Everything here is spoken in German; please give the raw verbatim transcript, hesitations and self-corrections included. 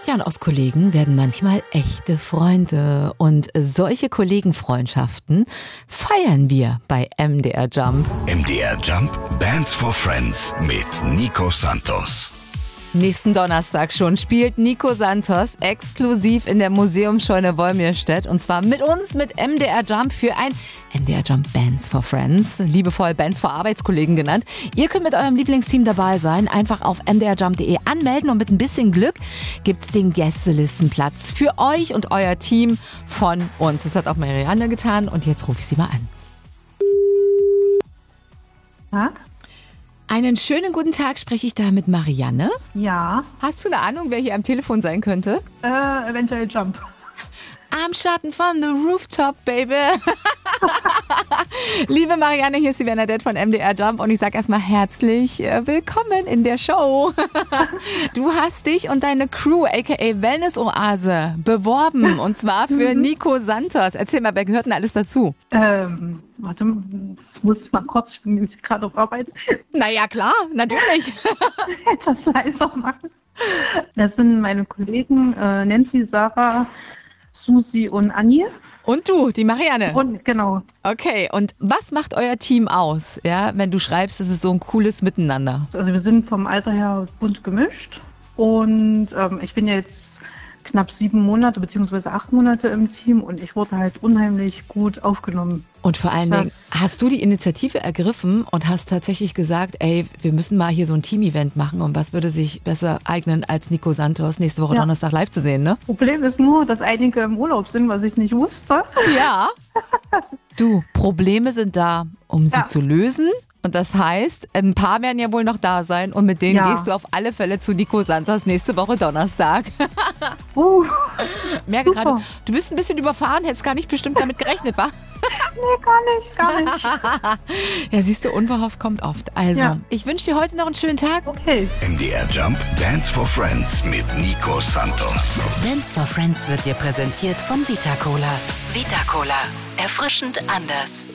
Ja, und aus Kollegen werden manchmal echte Freunde. Und solche Kollegenfreundschaften feiern wir bei M D R Jump. M D R Jump Bands for Friends mit Nico Santos. Nächsten Donnerstag schon spielt Nico Santos exklusiv in der Museumsscheune Wolmirstedt. Und zwar mit uns, mit M D R Jump für ein M D R Jump Bands for Friends, liebevoll Bands for Arbeitskollegen genannt. Ihr könnt mit eurem Lieblingsteam dabei sein. Einfach auf m d r jump punkt d e anmelden und mit ein bisschen Glück gibt's den Gästelistenplatz für euch und euer Team von uns. Das hat auch Marianne getan und jetzt rufe ich sie mal an. Tag. Einen schönen guten Tag, spreche ich da mit Marianne? Ja, Hast du eine Ahnung, wer hier am Telefon sein könnte? äh, eventuell Jump. Am Schatten von The Rooftop, Baby. Liebe Marianne, hier ist die Bernadette von M D R Jump und ich sage erstmal herzlich äh, willkommen in der Show. Du hast dich und deine Crew, aka Wellness Oase, beworben und zwar für Nico Santos. Erzähl mal, wer gehört denn alles dazu? Ähm, warte, das muss ich mal kurz, ich bin nämlich gerade auf Arbeit, Naja, klar, natürlich. etwas leiser machen. Das sind meine Kollegen äh, Nancy, Sarah, Susi und Annie. Und du, die Marianne. Und genau, Okay, und was macht euer Team aus, ja, wenn du schreibst, es ist so ein cooles Miteinander? also wir sind vom Alter her bunt gemischt. Und ähm, ich bin ja jetzt knapp sieben Monate beziehungsweise acht Monate im Team und ich wurde halt unheimlich gut aufgenommen. Und vor allen Dingen, Das- hast du die Initiative ergriffen und hast tatsächlich gesagt, ey, wir müssen mal hier so ein Team-Event machen und was würde sich besser eignen, als Nico Santos nächste Woche Ja. Donnerstag live zu sehen, ne? Problem ist nur, dass einige im Urlaub sind, was ich nicht wusste. Ja. Du, Probleme sind da, um sie Ja. zu lösen. Und das heißt, ein paar werden ja wohl noch da sein und mit denen Ja. gehst du auf alle Fälle zu Nico Santos nächste Woche Donnerstag. Uh, Merke Super. gerade, du bist ein bisschen überfahren, hättest gar nicht bestimmt damit gerechnet, wa? nee, gar nicht, gar nicht. Ja, siehst du, unverhofft kommt oft. Also, Ja. ich wünsche dir heute noch einen schönen Tag. Okay. M D R Jump Bands for Friends mit Nico Santos. Bands for Friends wird dir präsentiert von Vita Cola. Vita Cola. Erfrischend anders.